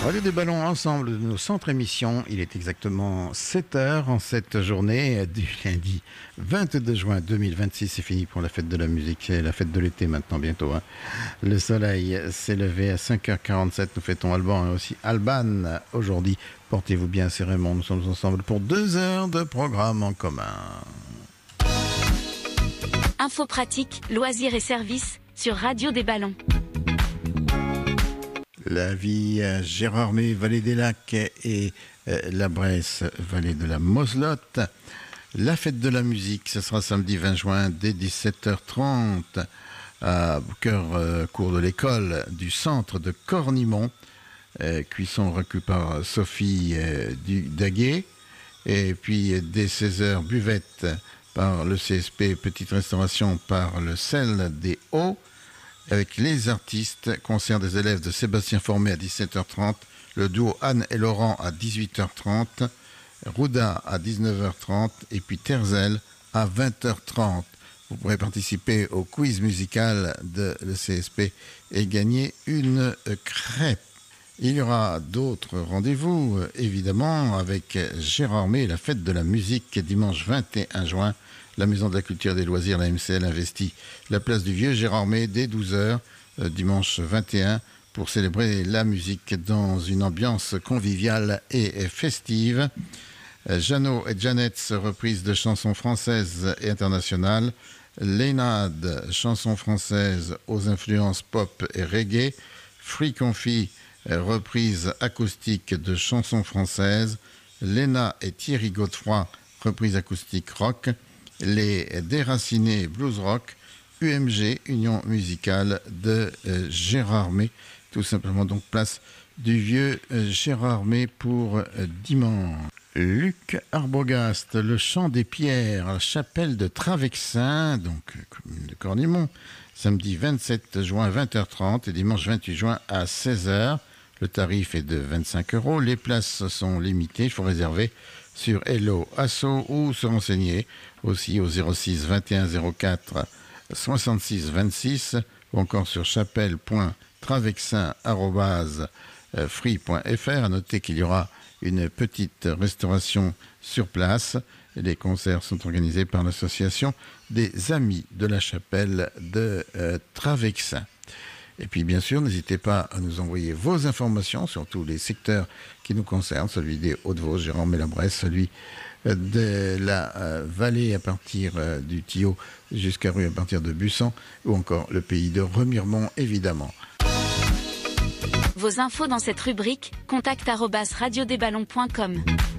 Radio des Ballons, ensemble de nos centres émissions. Il est exactement 7 heures en cette journée du lundi 22 juin 2026. C'est fini pour la fête de la musique. C'est la fête de l'été maintenant, bientôt. Le soleil s'est levé à 5h47. Nous fêtons Alban et aussi Alban aujourd'hui. Portez-vous bien, c'est Raymond. Nous sommes ensemble pour 2 heures de programme en commun. Infos pratiques, loisirs et services sur Radio des Ballons. La vie à Gérardmer, vallée des Lacs et la Bresse, vallée de la Moselotte. La fête de la musique, ce sera samedi 20 juin dès 17h30 à cours de l'école du centre de Cornimont. Cuisson reçue par Sophie Daguet. Et puis dès 16h, buvette par le CSP, petite restauration par le Sel des Hauts. Avec les artistes, concert des élèves de Sébastien Formé à 17h30, le duo Anne et Laurent à 18h30, Rouda à 19h30 et puis Terzel à 20h30. Vous pourrez participer au quiz musical de le CSP et gagner une crêpe. Il y aura d'autres rendez-vous, évidemment, avec Gérardmer, la fête de la musique, dimanche 21 juin. La Maison de la Culture et des Loisirs, la MCL, investit la place du Vieux Gérardmer dès 12h, dimanche 21, pour célébrer la musique dans une ambiance conviviale et festive. Jeannot et Janet's, reprise de chansons françaises et internationales. Lénade, chansons françaises aux influences pop et reggae. Free Confi, reprise acoustique de chansons françaises. Léna et Thierry Godefroy, reprise acoustique rock. Les Déracinés Blues Rock, UMG, Union Musicale de Gérardmer. Tout simplement, donc, place du Vieux Gérardmer pour dimanche. Luc Arbogast, le chant des pierres, à la chapelle de Travexin, donc commune de Cornimont, samedi 27 juin 20h30 et dimanche 28 juin à 16h. Le tarif est de 25 €. Les places sont limitées, il faut réserver sur Hello Asso ou se renseigner aussi au 06 21 04 66 26 ou encore sur chapelle.travexin@free.fr. À noter qu'il y aura une petite restauration sur place. Les concerts sont organisés par l'association des Amis de la Chapelle de Travexin. Et puis bien sûr, n'hésitez pas à nous envoyer vos informations sur tous les secteurs qui nous concernent, celui des Hauts-de-Vosges, Gérardmer-la-Bresse, celui de la vallée à partir du Thillot jusqu'à Rue à partir de Bussan, ou encore le pays de Remiremont, évidemment. Vos infos dans cette rubrique, contact@radiodesballons.com.